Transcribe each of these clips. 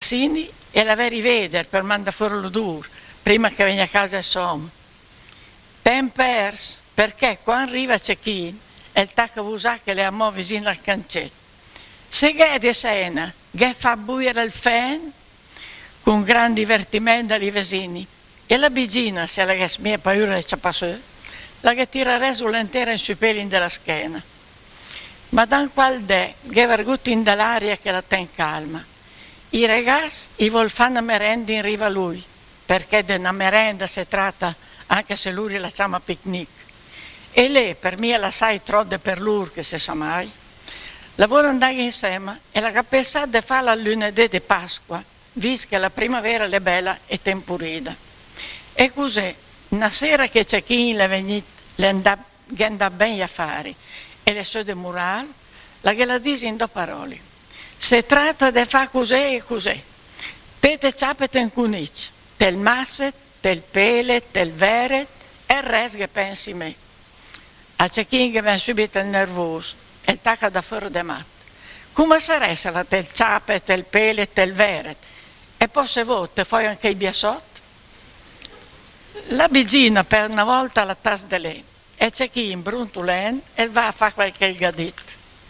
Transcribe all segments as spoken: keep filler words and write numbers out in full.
ragazzini e la veri vedere per mandare fuori l'odore, prima che venga a casa il sonno. Tempo perso, perché quando arriva c'è chi e il tacca usa che le amò vicino al cancello. Se che di sena, che fa buio il fen, con gran divertimento agli vicini, e la bigina, se la che smia paura e ciapassò, la che tira reso l'intera in sui peli della schiena. Ma dan qual de, che verguto in dall'aria che la ten calma. I ragazzi i vol fanno merenda in riva a lui, perché di una merenda si tratta anche se lui la chiama picnic. E lei per me la sai trodde per lui che se sa mai. Lavoro andare insieme e la capessa de fa la lunedì di Pasqua, visto che la primavera è bella e tempurida. E così, una sera che c'è chi le venit, le andà, che andà bene a fare, e le sue de mural, la che la dice in due parole. Si tratta di fare così e così. Te te ciapete in cunic, tel masset, tel pele, tel veret, e il resto che pensi me. A c'è chi che viene subito nervoso e il tacca da fuori de mat. Come sarebbe se la tel ciapet, tel pele, tel veret? E poi se vote, poi anche i biasot? La bigina per una volta la tas de lei. E c'è chi in bruntulen e va a fare qualche gadit.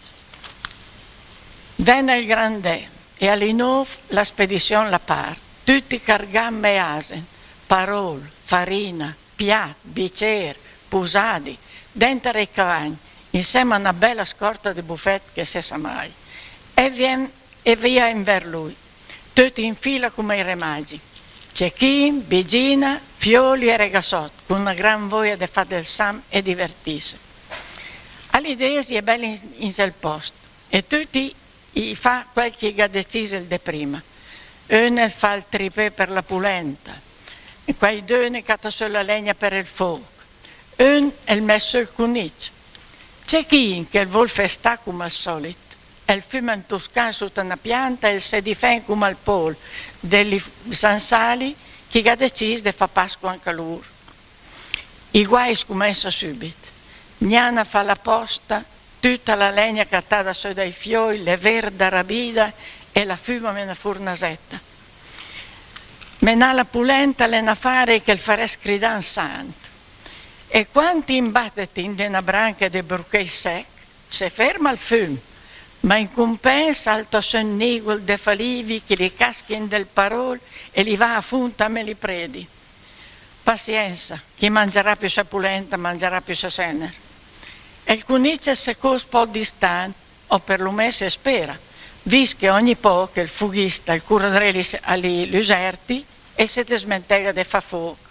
Venne il grande e all'inov la spedizione la par, tutti cargamme e asen, parol, farina, piat, bicer, pusadi, dentro i cavagni, insieme a una bella scorta di buffet che se sa mai. E, vien, e via in ver lui, tutti in fila come i remagi. Cecchin, bigina, fioli e regassot, con una gran voglia di fare del sam e divertirsi. All'idea si è bello in, in quel posto e tutti i fa quel che ha deciso il de prima. Uno fa il tripé per la pulenta, e quei due ne catta sulla legna per il fuoco. Un è il messo il cuniccio. C'è chi che vuol festare come al solito, e il fumo in toscano sotto una pianta e il se difende come al polo degli sansali che ha deciso di fare Pasqua anche a loro. I guai scommessa subito. Gnana fa la posta, tutta la legna cattata su dai fiori, le verde rabida e la fuma me una furnasetta. Menà la pulenta le na fare che il fare scridan santo. E quanti imbatteti in una branca di bruchei sec, se ferma il fumo, ma in compensa alto son nigol de falivi che li caschien del parol e li va a funta me li predi. Pazienza, chi mangerà più sa pulenta mangerà più sa sener. E il cunice se cos po' distante, o perlomeno si spera, vis che ogni po' che il fughista, il curadrelli agli luserti e se te smentega de fa fuoco.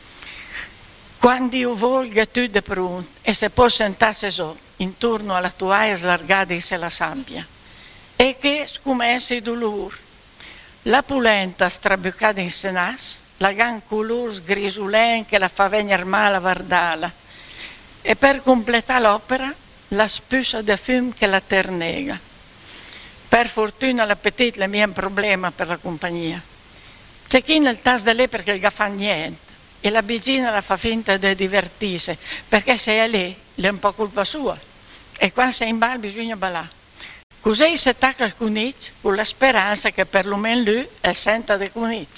Quando io volga tu de prunt e se può sentarsi so, intorno alla tua slargata se la sabbia, e che scumesse il dolore. La pulenta strabucata in senas, la gan color sgrisulen che la fa venire male a vardala, e per completare l'opera la spusa de fum che la ternega. Per fortuna l'appetit le mie un problema per la compagnia. C'è chi nel tas de lei perché non fa niente, e la bigina la fa finta di divertirsi, perché se è lei, è un po' colpa sua. E quando sei in bar bisogna ballare. Così si attacca al cunic con la speranza che perlomeno lui è senta del cunic.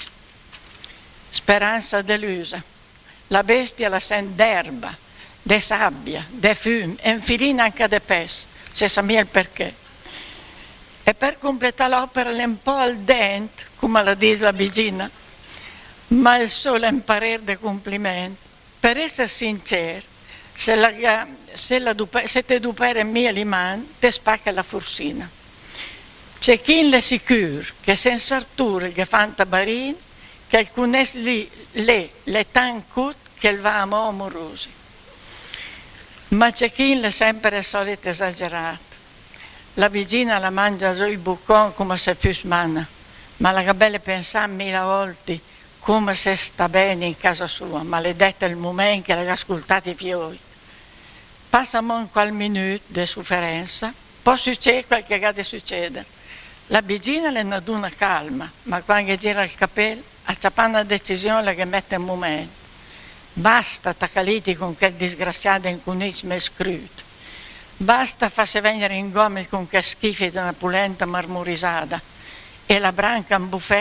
Speranza delusa. La bestia la sente d'erba, de sabbia, de fumo e infine anche de pes, se sa il perché. E per completare l'opera è un po' al dente, come la dice la bigina, ma il solo è un parere di complimento. Per essere sincero, se, la, se, la dupe, se te dupere mia li man, te spacca la fursina. C'è chi le sicuro che senza arture che fanno tabarin, che alcune lì le, le tan cut che il va amorosi. Ma c'è chi le sempre è solito esagerato. La bigina la mangia giù il buccon come se fosse manna, ma la gabella pensa mille volte come se sta bene in casa sua, maledetta il momento che l'ha ascoltato i fiori. Passamo un qualche minuto di sofferenza, poi succede quel che ha di succedere. La bigina le dà una calma, ma quando gira il capello, acciappa una decisione che mette in momento. Basta taccaliti con quel disgraziato incunismo scruto. Basta farsi venire in gomito con che schifi di una pulenta marmorisata e la branca in buffet